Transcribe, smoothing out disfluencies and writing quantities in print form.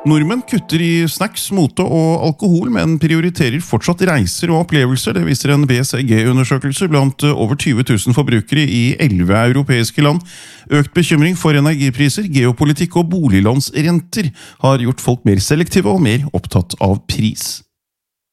Nordmenn kutter i snacks, mote og alkohol, men prioriterer fortsatt reiser og opplevelser. Det viser en BCG-undersøkelse blant over 20 000 forbrukere i 11 europeiske land. Økt bekymring for energipriser, geopolitikk og boliglånsrenter har gjort folk mer selektive og mer opptatt av pris.